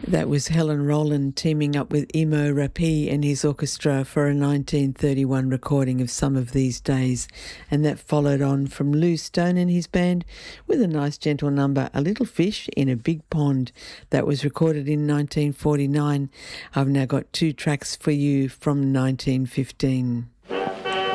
That was Helen Rowland teaming up with Emo Rapi and his orchestra for a 1931 recording of Some of These Days, and that followed on from Lou Stone and his band with a nice gentle number, A Little Fish in a Big Pond. That was recorded in 1949. I've now got two tracks for you from 1915.